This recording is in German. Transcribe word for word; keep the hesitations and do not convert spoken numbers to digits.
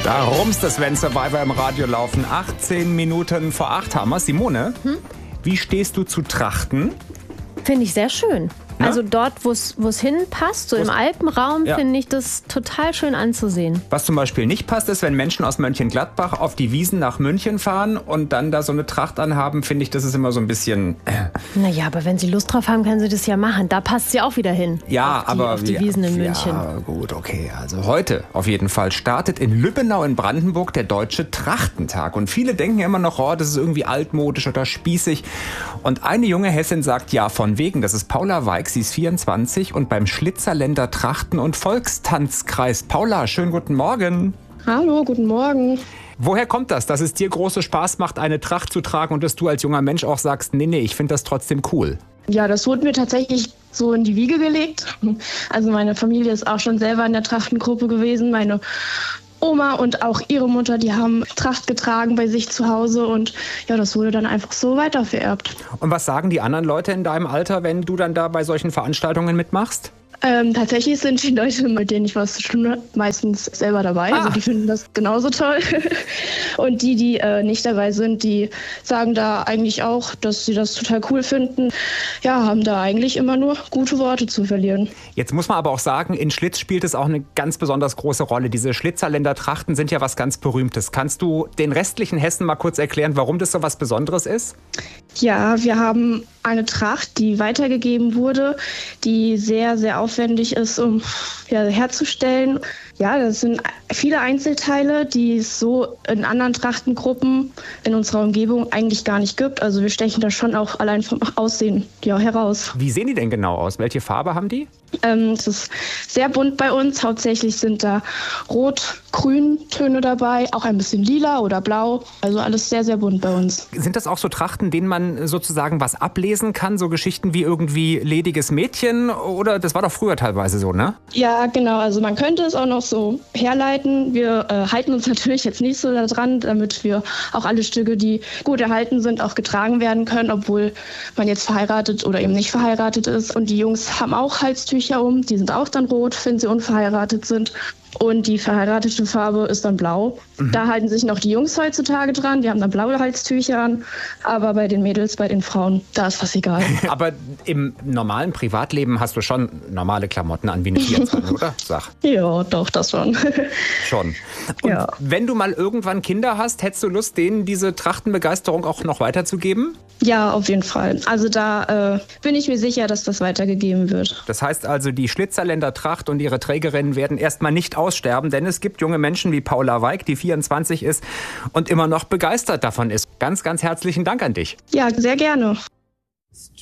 Da rumst es, wenn Survivor im Radio laufen. achtzehn Minuten vor acht haben wir. Simone, hm? Wie stehst du zu Trachten? Finde ich sehr schön. Na? Also dort, wo es hinpasst, so Wo's- im Alpenraum, Ja. finde ich das total schön anzusehen. Was zum Beispiel nicht passt, ist, wenn Menschen aus Mönchengladbach auf die Wiesn nach München fahren und dann da so eine Tracht anhaben, finde ich, das ist immer so ein bisschen... Äh, Naja, aber wenn sie Lust drauf haben, können sie das ja machen. Da passt sie auch wieder hin. Ja, auf die, aber... auf die ja, Wiesn in München. Ja, gut, okay. Also heute auf jeden Fall startet in Lübbenau in Brandenburg der Deutsche Trachtentag. Und viele denken immer noch, oh, das ist irgendwie altmodisch oder spießig. Und eine junge Hessin sagt ja von wegen, das ist Paula Weig, sie ist vierundzwanzig und beim Schlitzerländer Trachten- und Volkstanzkreis. Paula, schönen guten Morgen. Hallo, guten Morgen. Woher kommt das, dass es dir großen Spaß macht, eine Tracht zu tragen und dass du als junger Mensch auch sagst, nee, nee, ich finde das trotzdem cool? Ja, das wurde mir tatsächlich so in die Wiege gelegt. Also meine Familie ist auch schon selber in der Trachtengruppe gewesen. Meine Oma und auch ihre Mutter, die haben Tracht getragen bei sich zu Hause und ja, das wurde dann einfach so weitervererbt. Und was sagen die anderen Leute in deinem Alter, wenn du dann da bei solchen Veranstaltungen mitmachst? Ähm, tatsächlich sind die Leute, mit denen ich was zu tun habe, meistens selber dabei. Ah. Also die finden das genauso toll. Und die, die äh, nicht dabei sind, die sagen da eigentlich auch, dass sie das total cool finden. Ja, haben da eigentlich immer nur gute Worte zu verlieren. Jetzt muss man aber auch sagen, in Schlitz spielt es auch eine ganz besonders große Rolle. Diese Schlitzerländer Trachten sind ja was ganz Berühmtes. Kannst du den restlichen Hessen mal kurz erklären, warum das so was Besonderes ist? Ja, wir haben eine Tracht, die weitergegeben wurde, die sehr, sehr aufwendig ist, um ja, herzustellen. Ja, das sind viele Einzelteile, die es so in anderen Trachtengruppen in unserer Umgebung eigentlich gar nicht gibt. Also wir stechen da schon auch allein vom Aussehen ja, heraus. Wie sehen die denn genau aus? Welche Farbe haben die? Ähm, es ist sehr bunt bei uns. Hauptsächlich sind da Rot-Grün-Töne dabei, auch ein bisschen lila oder blau. Also alles sehr, sehr bunt bei uns. Sind das auch so Trachten, denen man sozusagen was ablesen kann? So Geschichten wie irgendwie lediges Mädchen? Oder das war doch früher teilweise so, ne? Ja, genau. Also man könnte es auch noch so herleiten. Wir äh, halten uns natürlich jetzt nicht so daran, damit wir auch alle Stücke, die gut erhalten sind, auch getragen werden können, obwohl man jetzt verheiratet oder eben nicht verheiratet ist. Und die Jungs haben auch Halstücher um. Die sind auch dann rot, wenn sie unverheiratet sind. Und die verheiratete Farbe ist dann blau. Mhm. Da halten sich noch die Jungs heutzutage dran. Die haben dann blaue Halstücher an. Aber bei den Mädels, bei den Frauen, da ist was egal. Aber im normalen Privatleben hast du schon normale Klamotten an wie eine vierundzwanzig, oder? Sag. Ja, doch, das schon. Schon. Und Ja. wenn du mal irgendwann Kinder hast, hättest du Lust, denen diese Trachtenbegeisterung auch noch weiterzugeben? Ja, auf jeden Fall. Also da äh, bin ich mir sicher, dass das weitergegeben wird. Das heißt also, die Schlitzerländer Tracht und ihre Trägerinnen werden erstmal nicht aussterben, denn es gibt junge Menschen wie Paula Weig, die vierundzwanzig ist und immer noch begeistert davon ist. Ganz, ganz herzlichen Dank an dich. Ja, sehr gerne.